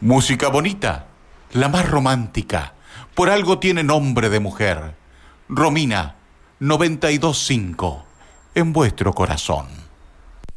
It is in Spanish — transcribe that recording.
Música bonita, la más romántica, por algo tiene nombre de mujer. Romina, 92.5, en vuestro corazón.